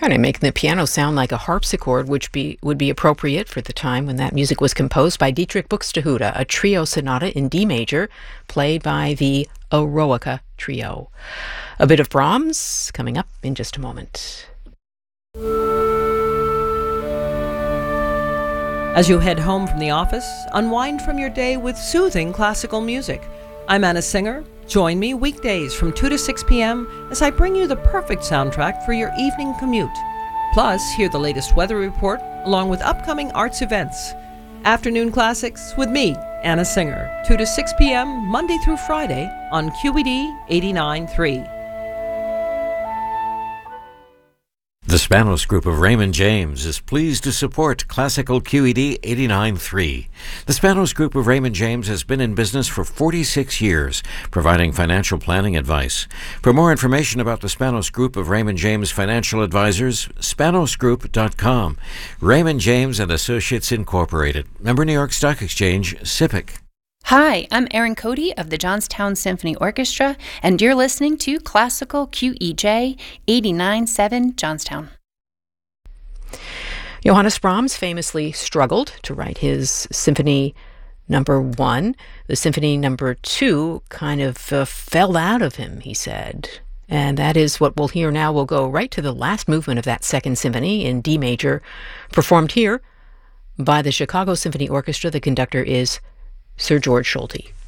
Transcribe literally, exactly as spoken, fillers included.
Kind of making the piano sound like a harpsichord, which be would be appropriate for the time when that music was composed by Dietrich Buxtehude, a trio sonata in D major, played by the Eroica Trio. A bit of Brahms coming up in just a moment. As you head home from the office, unwind from your day with soothing classical music. I'm Anna Singer. Join me weekdays from two to six p.m. as I bring you the perfect soundtrack for your evening commute. Plus, hear the latest weather report along with upcoming arts events. Afternoon Classics with me, Anna Singer, two to six p.m. Monday through Friday on Q E D eighty-nine point three. The Spanos Group of Raymond James is pleased to support Classical Q E D eighty-nine point three. The Spanos Group of Raymond James has been in business for forty-six years, providing financial planning advice. For more information about the Spanos Group of Raymond James Financial Advisors, spanos group dot com. Raymond James and Associates Incorporated. Member New York Stock Exchange, SIPC. Hi, I'm Erin Cody of the Johnstown Symphony Orchestra, and you're listening to Classical Q E J eighty-nine point seven Johnstown. Johannes Brahms famously struggled to write his Symphony Number One. The Symphony Number Two kind of uh, fell out of him, he said. And that is what we'll hear now. We'll go right to the last movement of that Second Symphony in D major, performed here by the Chicago Symphony Orchestra. The conductor is Sir George Solti.